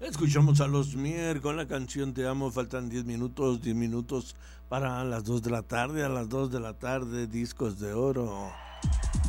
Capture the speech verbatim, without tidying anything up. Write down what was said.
Escuchamos a Los Mier con la canción Te Amo. Faltan diez minutos, diez minutos para las dos de la tarde. A las dos de la tarde, Discos de Oro.